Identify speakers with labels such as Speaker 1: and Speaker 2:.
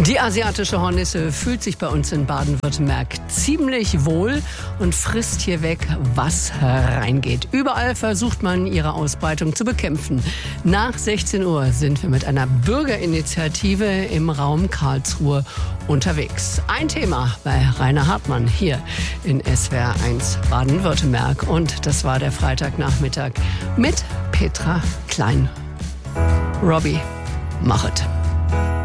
Speaker 1: Die asiatische Hornisse fühlt sich bei uns in Baden-Württemberg ziemlich wohl und frisst hier weg, was hereingeht. Überall versucht man, ihre Ausbreitung zu bekämpfen. Nach 16 Uhr sind wir mit einer Bürgerinitiative im Raum Karlsruhe unterwegs. Ein Thema bei Rainer Hartmann hier in SWR 1 Baden-Württemberg. Und das war der Freitagnachmittag mit Petra Klein. Robbie, machet.